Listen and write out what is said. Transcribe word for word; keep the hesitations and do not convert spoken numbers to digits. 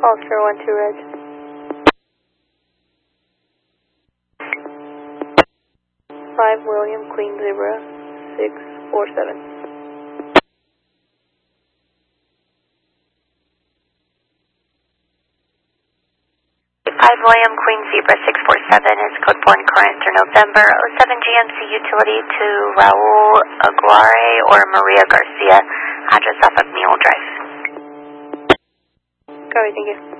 Oscar one two Reg. five William Queen Zebra six four seven. five William Queen Zebra six four seven is code born current through November oh seven G M C utility to Raul Aguirre or Maria Garcia, address off of Mule Drive. Copy, thank you.